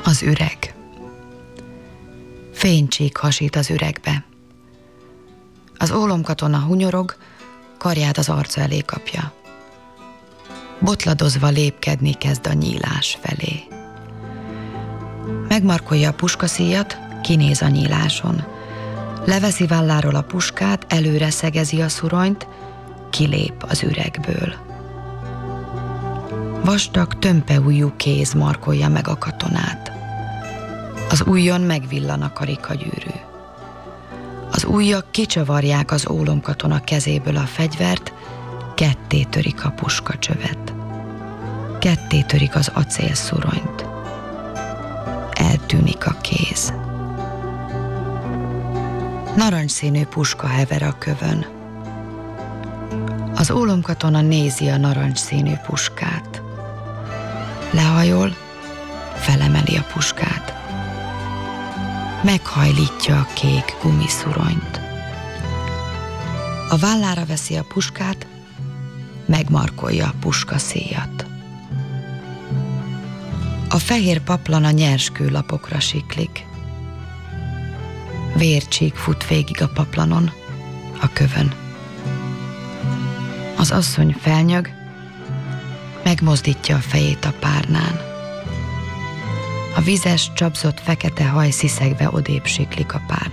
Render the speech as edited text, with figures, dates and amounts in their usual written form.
Az üreg. Fénycsík hasít az üregbe. Az ólomkatona hunyorog, karját az arca elé kapja. Botladozva lépkedni kezd a nyílás felé. Megmarkolja a puskaszíjat, kinéz a nyíláson. Leveszi válláról a puskát, előre szegezi a szuronyt, kilép az üregből. Vastag, tömpeujjú kéz markolja meg a katonát. Az ujjon megvillan a karikagyűrű. Az ujjak kicsavarják az ólomkatona kezéből a fegyvert, ketté törik a puskacsövet. Ketté törik az acélszuronyt. Eltűnik a kéz. Narancsszínű puska hever a kövön. Az ólomkatona nézi a narancsszínű puskát. Lehajol, felemeli a puskát. Meghajlítja a kék gumiszuronyt. A vállára veszi a puskát, megmarkolja a puskaszíjat. A fehér paplan a nyers kőlapokra siklik. Vércsík fut végig a paplanon, a kövön. Az asszony felnyög, megmozdítja a fejét a párnán. A vizes, csapzott fekete haj sziszegve odébb siklik a párnán.